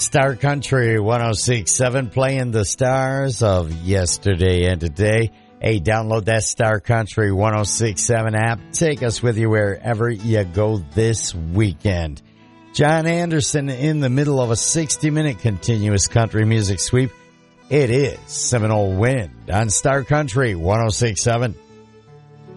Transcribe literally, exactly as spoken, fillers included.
Star Country one oh six point seven, playing the stars of yesterday and today. Hey, download that Star Country one oh six point seven app. Take us with you wherever you go this weekend. John Anderson in the middle of a sixty-minute continuous country music sweep. It is Seminole Wind on Star Country one oh six point seven.